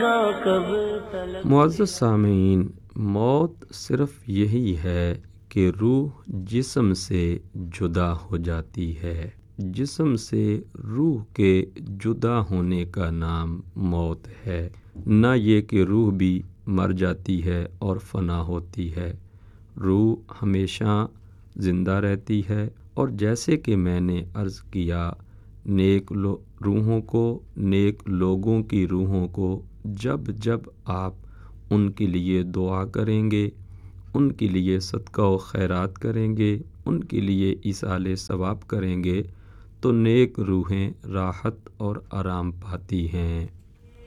मुअज़्ज़ज़ सामीन, मौत सिर्फ़ यही है कि रूह जिस्म से जुदा हो जाती है। जिस्म से रूह के जुदा होने का नाम मौत है, न ये कि रूह भी मर जाती है और फ़ना होती है। रूह हमेशा ज़िंदा रहती है, और जैसे कि मैंने अर्ज़ किया, नेक रूहों को, नेक लोगों की रूहों को जब जब आप उनके लिए दुआ करेंगे, उनके लिए सदका व खैरात करेंगे, उनके लिए इसाले सवाब करेंगे, तो नेक रूहें राहत और आराम पाती हैं।